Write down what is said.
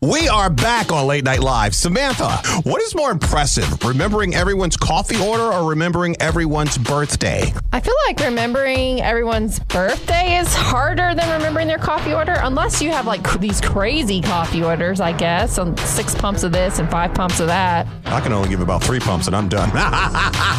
We are back on Late Night Live. Samantha, what is more impressive, remembering everyone's coffee order or remembering everyone's birthday? I feel like remembering everyone's birthday is harder than remembering their coffee order, unless you have like these crazy coffee orders, I guess, on 6 pumps of this and 5 pumps of that. I can only give about 3 pumps and I'm done.